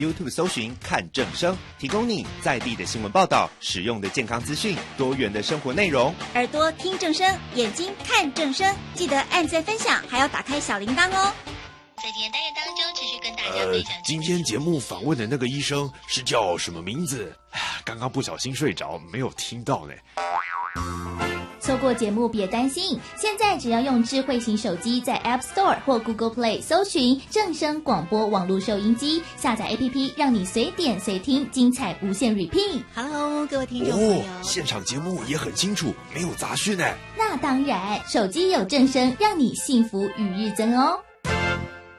YouTube 搜寻看正声，提供你在地的新闻报道、实用的健康资讯、多元的生活内容。 耳朵听正声，眼睛看正声，记得按赞分享，还要打开小铃铛哦。 在今天单元当中，持续跟大家分享。 今天节目访问的那个医生是叫什么名字？刚刚不小心睡着，没有听到呢。 错过节目别担心，现在只要用智慧型手机在 App Store 或 Google Play 搜寻正声广播网络收音机，下载 APP， 让你随点随听，精彩无限 repeat。 Hello， 各位听众朋友， 现场节目也很清楚，没有杂讯呢。 那当然，手机有正声，让你幸福与日增哦。